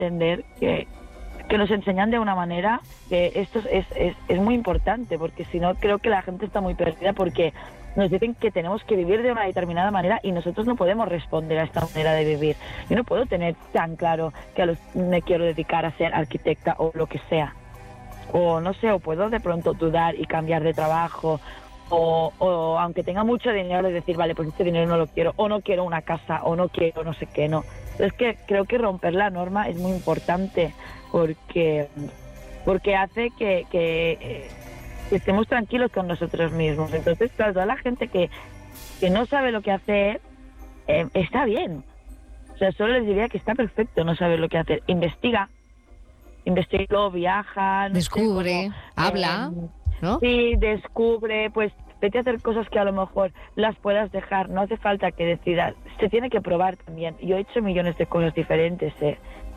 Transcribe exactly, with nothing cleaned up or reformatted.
entender que, que nos enseñan de una manera que esto es, es, es muy importante, porque si no creo que la gente está muy perdida, porque nos dicen que tenemos que vivir de una determinada manera y nosotros no podemos responder a esta manera de vivir. Yo no puedo tener tan claro que a los, me quiero dedicar a ser arquitecta o lo que sea. O no sé, o puedo de pronto dudar y cambiar de trabajo, o, o aunque tenga mucho dinero, de decir, vale, pues este dinero no lo quiero, o no quiero una casa, o no quiero no sé qué, no. Es que creo que romper la norma es muy importante, porque, porque hace que... que eh, que estemos tranquilos con nosotros mismos. Entonces, claro, toda la gente que, que no sabe lo que hacer, eh, está bien. O sea, solo les diría que está perfecto no saber lo que hacer. Investiga, investiga, viaja, no Descubre, sé, cómo, habla, eh, ¿no? sí, descubre, pues vete a hacer cosas que a lo mejor las puedas dejar. No hace falta que decidas. Se tiene que probar también. Yo he hecho millones de cosas diferentes, ¿eh?